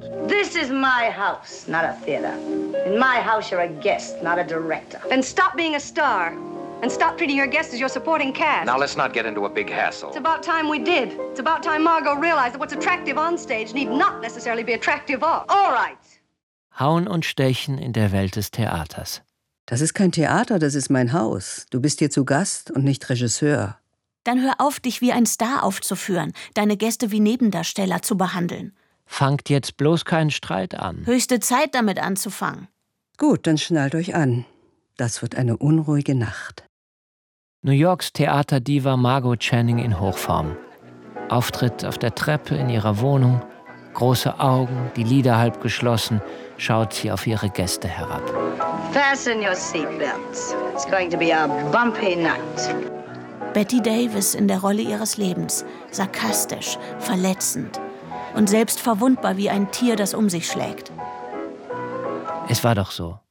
This is my house, not a theater. In my house, you're a guest, not a director. Then stop being a star. And stop treating your guests as your supporting cast. Now let's not get into a big hassle. It's about time we did. It's about time Margot realized that what's attractive on stage need not necessarily be attractive off. All right. Hauen und Stechen in der Welt des Theaters. Das ist kein Theater, das ist mein Haus. Du bist hier zu Gast und nicht Regisseur. Dann hör auf, dich wie ein Star aufzuführen, deine Gäste wie Nebendarsteller zu behandeln. Fangt jetzt bloß keinen Streit an. Höchste Zeit, damit anzufangen. Gut, dann schnallt euch an. Das wird eine unruhige Nacht. New Yorks Theaterdiva Margot Channing in Hochform. Auftritt auf der Treppe in ihrer Wohnung. Große Augen, die Lider halb geschlossen, schaut sie auf ihre Gäste herab. Fasten your seatbelts. It's going to be a bumpy night. Bette Davis in der Rolle ihres Lebens. Sarkastisch, verletzend und selbst verwundbar wie ein Tier, das um sich schlägt. Es war doch so.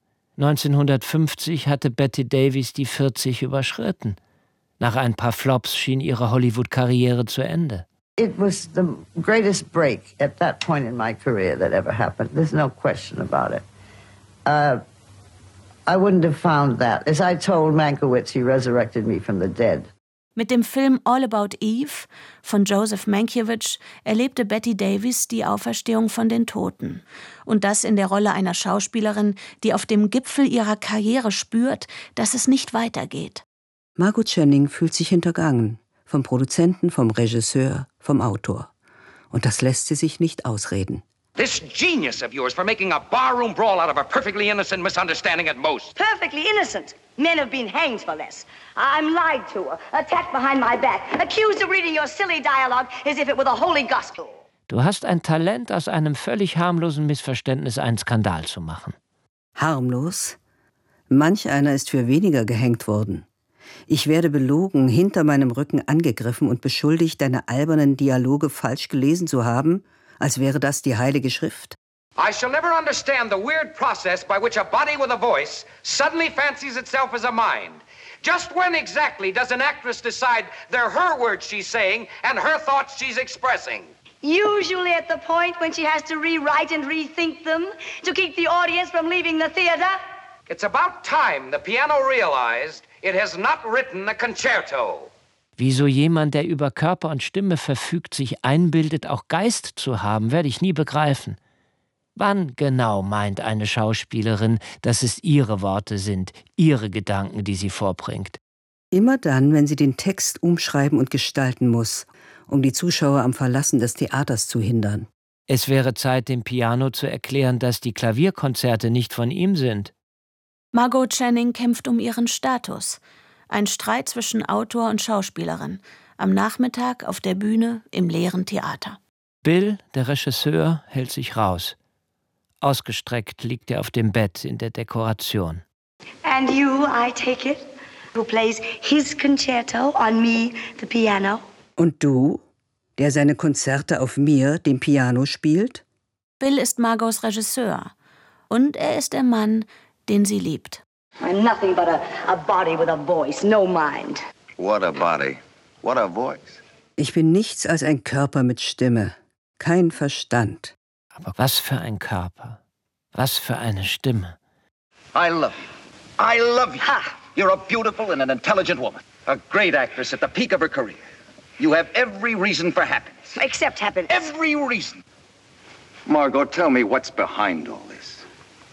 1950 hatte Bette Davis die 40 überschritten. Nach ein paar Flops schien ihre Hollywood-Karriere zu Ende. It was the greatest break at that point in my career that ever happened. There's no question about it. I wouldn't have found that. As I told Mankiewicz, he resurrected me from the dead. Mit dem Film All About Eve von Joseph Mankiewicz erlebte Bette Davis die Auferstehung von den Toten. Und das in der Rolle einer Schauspielerin, die auf dem Gipfel ihrer Karriere spürt, dass es nicht weitergeht. Margot Channing fühlt sich hintergangen. Vom Produzenten, vom Regisseur, vom Autor. Und das lässt sie sich nicht ausreden. This genius of yours for making a barroom brawl out of a perfectly innocent misunderstanding at most. Perfectly innocent. Men have been hanged for less. I'm lied to, attacked behind my back, accused of reading your silly dialogue as if it were the holy gospel. Du hast ein Talent, aus einem völlig harmlosen Missverständnis einen Skandal zu machen. Harmlos? Manch einer ist für weniger gehängt worden. Ich werde belogen, hinter meinem Rücken angegriffen und beschuldigt, deine albernen Dialoge falsch gelesen zu haben, als wäre das die Heilige Schrift. I shall never understand the weird process by which a body with a voice suddenly fancies itself as a mind. Just when exactly does an actress decide they're her words she's saying and her thoughts she's expressing? Usually at the point when she has to rewrite and rethink them to keep the audience from leaving the theater. It's about time the piano realized it has not written a concerto. Wieso jemand, der über Körper und Stimme verfügt, sich einbildet, auch Geist zu haben, werde ich nie begreifen. Wann genau meint eine Schauspielerin, dass es ihre Worte sind, ihre Gedanken, die sie vorbringt? Immer dann, wenn sie den Text umschreiben und gestalten muss, um die Zuschauer am Verlassen des Theaters zu hindern. Es wäre Zeit, dem Piano zu erklären, dass die Klavierkonzerte nicht von ihm sind. Margot Channing kämpft um ihren Status. Ein Streit zwischen Autor und Schauspielerin. Am Nachmittag auf der Bühne im leeren Theater. Bill, der Regisseur, hält sich raus. Ausgestreckt liegt er auf dem Bett in der Dekoration. And you, I take it, who plays his concerto on me, the piano. Und du, der seine Konzerte auf mir, dem Piano, spielt? Bill ist Margots Regisseur. Und er ist der Mann, den sie liebt. I'm nothing but a body with a voice, no mind. What a body. What a voice. Ich bin nichts als ein Körper mit Stimme, kein Verstand. Aber was für ein Körper, was für eine Stimme. I love you. I love you. Ha! You're a beautiful and an intelligent woman. A great actress at the peak of her career. You have every reason for happiness. Except happiness. Every reason. Margot, tell me what's behind all this.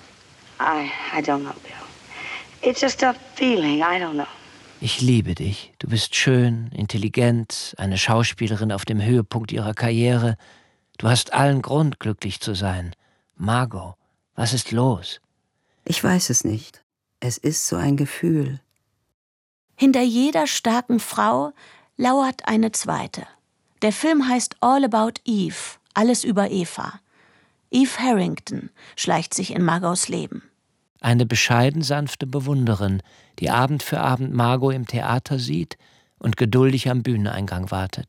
I don't know, Bill. It's just a feeling, I don't know. Ich liebe dich. Du bist schön, intelligent, eine Schauspielerin auf dem Höhepunkt ihrer Karriere. Du hast allen Grund, glücklich zu sein. Margot, was ist los? Ich weiß es nicht. Es ist so ein Gefühl. Hinter jeder starken Frau lauert eine zweite. Der Film heißt All About Eve, alles über Eva. Eve Harrington schleicht sich in Margots Leben. Eine bescheiden sanfte Bewunderin, die Abend für Abend Margot im Theater sieht und geduldig am Bühneneingang wartet.